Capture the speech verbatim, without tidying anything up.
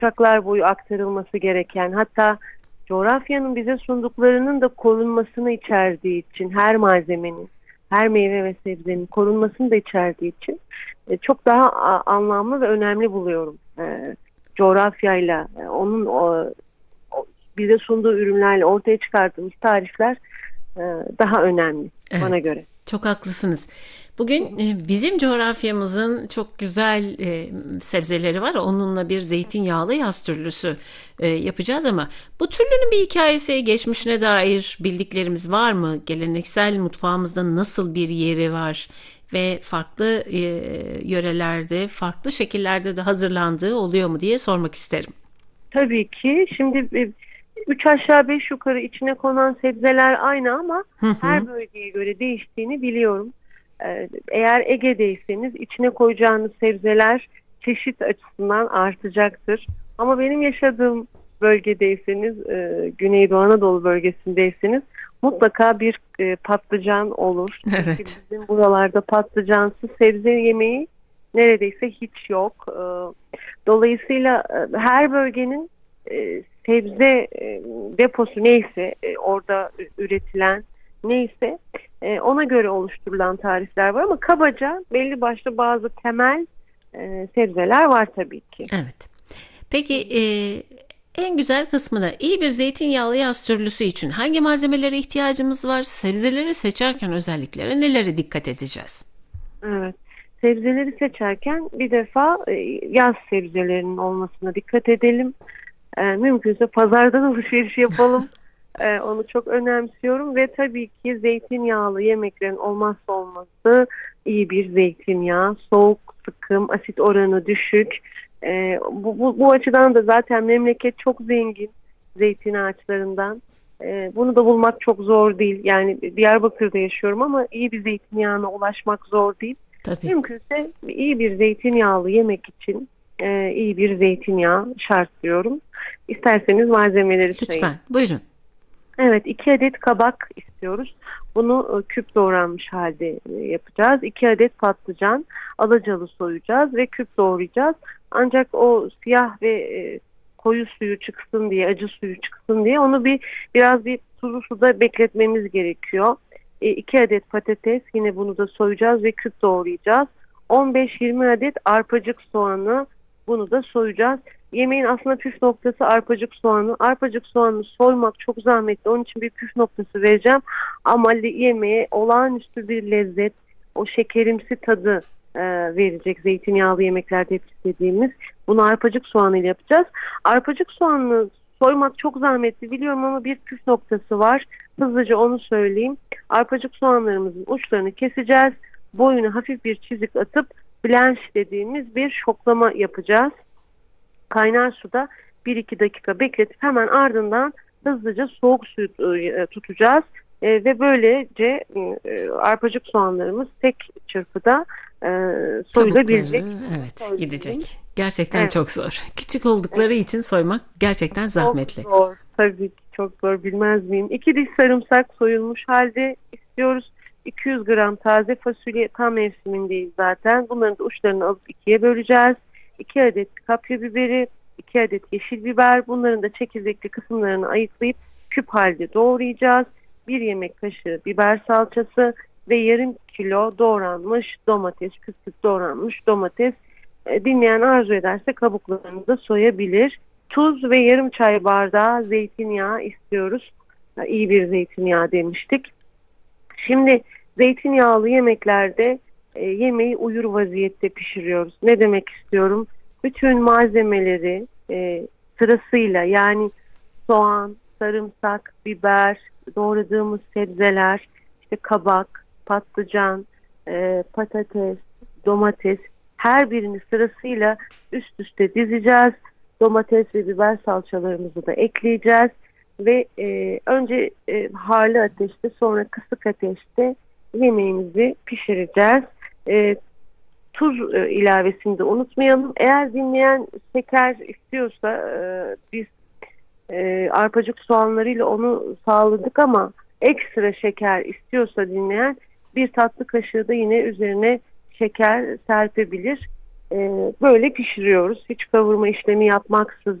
kuşaklar boyu aktarılması gereken, hatta coğrafyanın bize sunduklarının da korunmasını içerdiği için, her malzemenin, her meyve ve sebzenin korunmasını da içerdiği için e, çok daha a, anlamlı ve önemli buluyorum. E, coğrafyayla, e, onun o, o, bize sunduğu ürünlerle ortaya çıkardığımız tarifler e, daha önemli, evet, bana göre. Çok haklısınız. Bugün bizim coğrafyamızın çok güzel e, sebzeleri var. Onunla bir zeytinyağlı yaz türlüsü e, yapacağız ama bu türlünün bir hikayesi, geçmişine dair bildiklerimiz var mı? Geleneksel mutfağımızda nasıl bir yeri var ve farklı e, yörelerde, farklı şekillerde de hazırlandığı oluyor mu diye sormak isterim. Tabii ki. Şimdi e, üç aşağı beş yukarı içine konan sebzeler aynı ama hı hı. her bölgeye göre değiştiğini biliyorum. Eğer Ege'deyseniz içine koyacağınız sebzeler çeşit açısından artacaktır. Ama benim yaşadığım bölgedeyseniz, Güneydoğu Anadolu bölgesindeyseniz mutlaka bir patlıcan olur. Evet. Bizim buralarda patlıcansız sebze yemeği neredeyse hiç yok. Dolayısıyla her bölgenin sebze deposu neyse, orada üretilen neyse ona göre oluşturulan tarifler var ama kabaca belli başlı bazı temel e, sebzeler var tabii ki. Evet. Peki e, en güzel kısmına, iyi bir zeytinyağlı yaz türlüsü için hangi malzemelere ihtiyacımız var? Sebzeleri seçerken özellikle nelere dikkat edeceğiz? Evet. Sebzeleri seçerken bir defa e, yaz sebzelerinin olmasına dikkat edelim. E, mümkünse pazardan alışveriş yapalım. Ee, onu çok önemsiyorum ve tabii ki zeytinyağlı yemeklerin olmazsa olmazı iyi bir zeytinyağı, soğuk, sıkım, asit oranı düşük. Ee, bu, bu, bu açıdan da zaten memleket çok zengin zeytin ağaçlarından. Ee, bunu da bulmak çok zor değil. Yani Diyarbakır'da yaşıyorum ama iyi bir zeytinyağına ulaşmak zor değil. Tabii. Mümkünse iyi bir zeytinyağlı yemek için e, iyi bir zeytinyağı şart diyorum. İsterseniz malzemeleri sayın. Lütfen, buyurun. Evet, iki adet kabak istiyoruz. Bunu küp doğranmış halde yapacağız. iki adet patlıcan, alacalı soyacağız ve küp doğrayacağız. Ancak o siyah ve e, koyu suyu çıksın diye, acı suyu çıksın diye onu bir biraz bir tuzlu suda bekletmemiz gerekiyor. E, iki adet patates, yine bunu da soyacağız ve küp doğrayacağız. on beş yirmi adet arpacık soğanı, bunu da soyacağız. Yemeğin aslında püf noktası arpacık soğanı. Arpacık soğanı soymak çok zahmetli. Onun için bir püf noktası vereceğim. Ama yemeğe olağanüstü bir lezzet, o şekerimsi tadı e, verecek zeytinyağlı yemeklerde hep istediğimiz. Bunu arpacık soğanıyla yapacağız. Arpacık soğanını soymak çok zahmetli biliyorum ama bir püf noktası var. Hızlıca onu söyleyeyim. Arpacık soğanlarımızın uçlarını keseceğiz. Boyuna hafif bir çizik atıp blanch dediğimiz bir şoklama yapacağız. Kaynar suda bir iki dakika bekletip hemen ardından hızlıca soğuk suyu tutacağız. E, ve böylece e, arpacık soğanlarımız tek çırpıda e, soyulabilecek. Evet, Soyulun. Gidecek. Gerçekten evet. Çok zor. Küçük oldukları evet. için soymak gerçekten zahmetli. Çok zor. Tabii ki çok zor, bilmez miyim? İki diş sarımsak soyulmuş halde istiyoruz. iki yüz gram taze fasulye, tam mevsimindeyiz zaten. Bunların da uçlarını alıp ikiye böleceğiz. iki adet kapya biberi, iki adet yeşil biber. Bunların da çekirdekli kısımlarını ayıklayıp küp halde doğrayacağız. bir yemek kaşığı biber salçası ve yarım kilo doğranmış domates, küp küp doğranmış domates. E, dinleyen arzu ederse kabuklarını da soyabilir. Tuz ve yarım çay bardağı zeytinyağı istiyoruz. E, iyi bir zeytinyağı demiştik. Şimdi zeytinyağlı yemeklerde e, yemeği uyur vaziyette pişiriyoruz. Ne demek istiyorum? Bütün malzemeleri e, sırasıyla, yani soğan, sarımsak, biber, doğradığımız sebzeler, işte kabak, patlıcan, e, patates, domates, her birini sırasıyla üst üste dizeceğiz. Domates ve biber salçalarımızı da ekleyeceğiz ve e, önce e, harlı ateşte, sonra kısık ateşte yemeğimizi pişireceğiz. E, tuz e, ilavesini de unutmayalım. Eğer dinleyen şeker istiyorsa e, biz e, arpacık soğanlarıyla onu sağladık ama ekstra şeker istiyorsa dinleyen bir tatlı kaşığı da yine üzerine şeker serpebilir. Ee, böyle pişiriyoruz. Hiç kavurma işlemi yapmaksızın.